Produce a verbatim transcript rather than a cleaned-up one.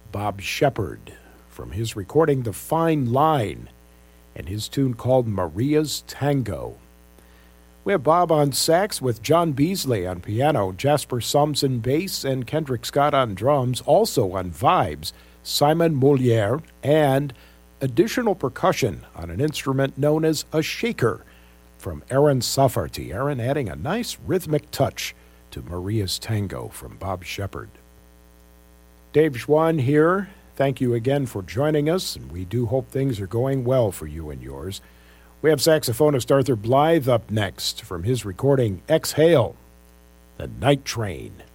Bob Shepard from his recording The Fine Line and his tune called Maria's Tango. We have Bob on sax with John Beasley on piano, Jasper Somson bass, and Kendrick Scott on drums. Also on vibes, Simon Moliere, and additional percussion on an instrument known as a shaker from Aaron Safarty. Aaron adding a nice rhythmic touch to Maria's Tango from Bob Shepard. Dave Schwann here. Thank you again for joining us, and we do hope things are going well for you and yours. We have saxophonist Arthur Blythe up next from his recording Exhale, The Night Train.